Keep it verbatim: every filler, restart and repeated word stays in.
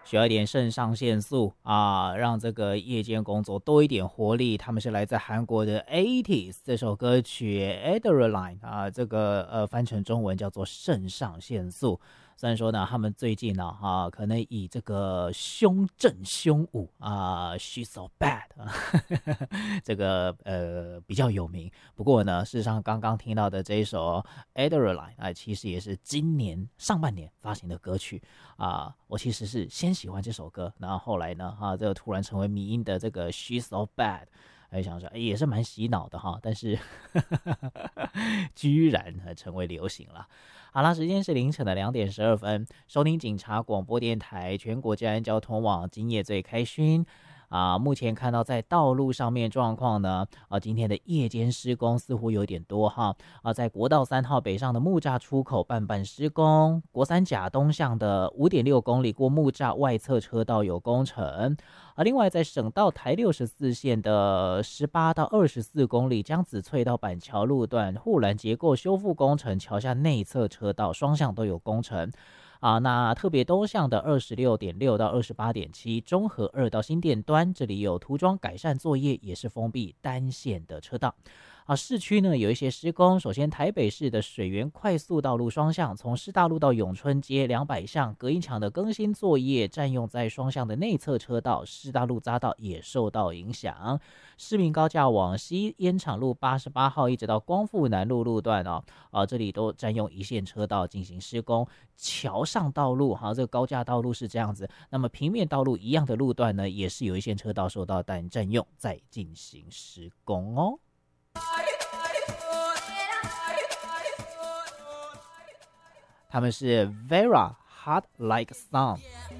需要一点肾上腺素啊，让这个夜间工作多一点活力。他们是来自韩国的 eighties， 这首歌曲 Adrenaline 啊，这个呃翻成中文叫做肾上腺素。虽然说呢，他们最近呢、啊，啊，可能以这个胸振胸舞啊 ，She's so bad 啊，这个呃比较有名。不过呢，事实上刚刚听到的这一首 Adrenaline 啊，其实也是今年上半年发行的歌曲啊。我其实是先喜欢这首歌，然后后来呢，啊，这个突然成为迷因的这个 She's so bad。还想说，哎，也是蛮洗脑的哈，但是居然成为流行了。好啦，时间是凌晨的两点十二分，收听警察广播电台全国治安交通网，今夜最开勋。啊，目前看到在道路上面状况呢，啊，今天的夜间施工似乎有点多哈，啊，在国道三号北上的木栅出口半半施工，国三甲东向的五点六公里过木栅外侧车道有工程，啊，另外在省道台六十四线的十八到二十四公里江子翠到板桥路段护栏结构修复工程，桥下内侧车道双向都有工程。啊，那特别东向的二十六点六到二十八点七，中和二到新店端，这里有涂装改善作业，也是封闭单线的车道。啊，市区呢有一些施工，首先台北市的水源快速道路双向，从师大路到永春街两百巷隔音墙的更新作业占用在双向的内侧车道，师大路匝道也受到影响。市民高架往西烟厂路八十八号一直到光复南路路段哦，啊，这里都占用一线车道进行施工。桥上道路哈，这个高架道路是这样子，那么平面道路一样的路段呢，也是有一线车道受到但占用，在进行施工哦。他们是 Vera Hot Like Sun。